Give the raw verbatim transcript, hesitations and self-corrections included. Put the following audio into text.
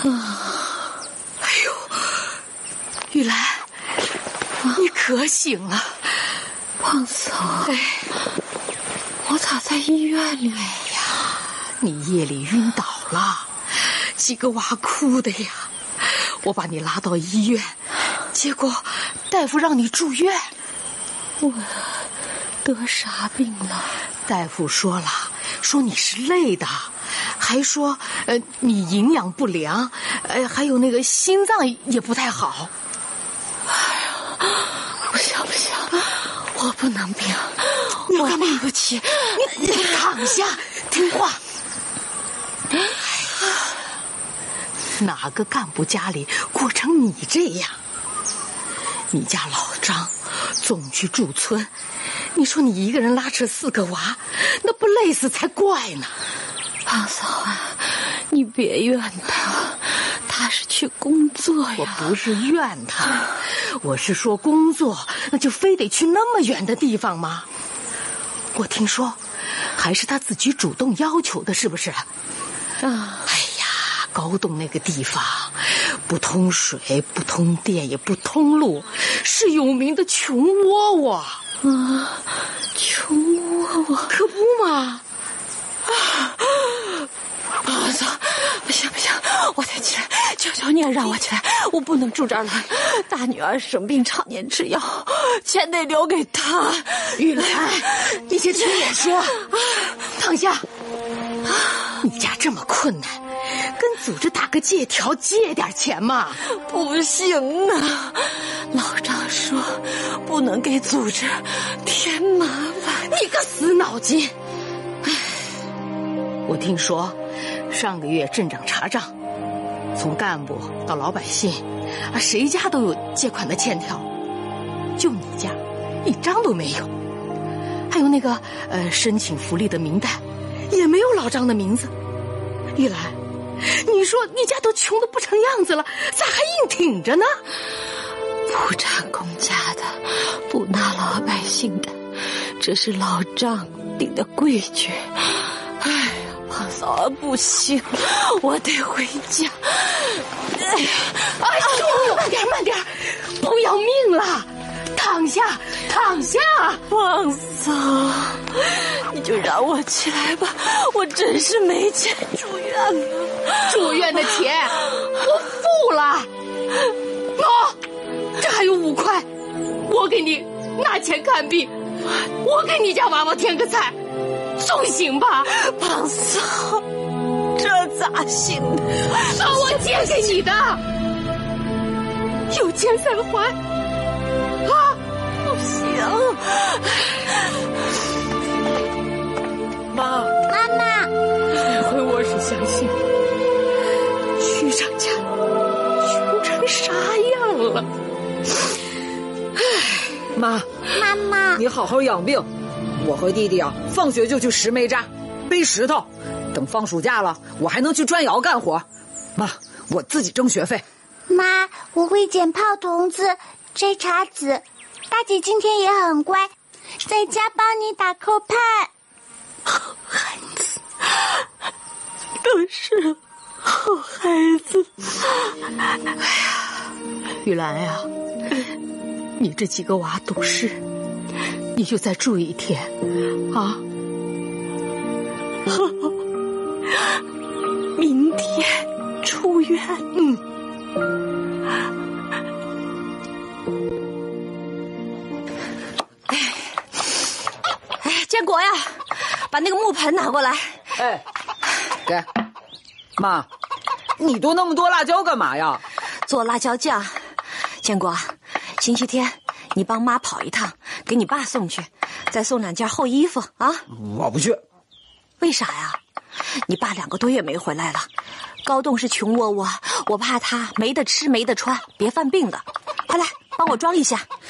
哎呦，玉兰，啊、你可醒了。 胖嫂， 哎， 我咋在医院里？ 哎呀，你夜里晕倒了，几个娃哭的呀。我把你拉到医院，结果大夫让你住院。 我得啥病了？ 大夫说了，说你是累的，还说呃你营养不良，呃还有那个心脏也不太好。 哎呀，不行不行，我不能病， 你干嘛？ 对不起， 你你躺下，听话。哎呀，哪个干部家里过成你这样？你家老张总去驻村，你说你一个人拉扯四个娃，那不累死才怪呢。 胖嫂啊，你别怨他，他是去工作呀。 我不是怨他，我是说工作，那就非得去那么远的地方吗？我听说还是他自己主动要求的，是不是？啊，哎呀，高洞那个地方不通水，不通电，也不通路，是有名的穷窝窝啊！穷窝窝可不嘛！ 啊！胖嫂，不行不行，我得起来，求求你让我起来，我不能住这儿了。大女儿生病，常年吃药，钱得留给她。 玉兰，你先听我说，躺下。你家这么困难，跟组织打个借条借点钱嘛。 不行啊，老张说不能给组织添麻烦。 你个死脑筋！我听说上个月镇长查账，从干部到老百姓啊，谁家都有借款的欠条，就你家一张都没有。还有那个呃申请福利的名单也没有老张的名字。玉兰，你说你家都穷得不成样子了，咋还硬挺着呢？ 不占公家的，不拿老百姓的，这是老张定的规矩。哎呀，胖嫂不行，我得回家。 哎呀，哎呦，慢点慢点，不要命了！躺下躺下。 胖嫂，你就让我起来吧，我真是没钱住院了。 住院的钱我付了。喏，这还有五块，我给你拿钱看病，我给你家娃娃添个菜，送行吧。 胖嫂，这咋行呢？ 把我借给你的，有钱再还啊！ 不行。 妈妈妈， 这回我是相信局长家穷成啥样了。 妈， 妈妈， 你好好养病。我和弟弟啊，放学就去石煤渣背石头，等放暑假了，我还能去砖窑干活。妈，我自己挣学费。 妈，我会捡炮筒子、摘茶籽。大姐今天也很乖，在家帮你打扣盼。 好孩子，都是好孩子。 哎呀，玉兰呀，你这几个娃懂事，你就再住一天啊。 好，明天出院。 嗯。 哎，哎，建国呀，把那个木盆拿过来。 哎，给。妈，你剁那么多辣椒干嘛呀？ 做辣椒酱。建国，星期天你帮妈跑一趟，给你爸送去，再送两件厚衣服啊。 我不去。 为啥呀？你爸两个多月没回来了，高洞是穷窝窝，我怕他没得吃没得穿，别犯病的。快来帮我装一下，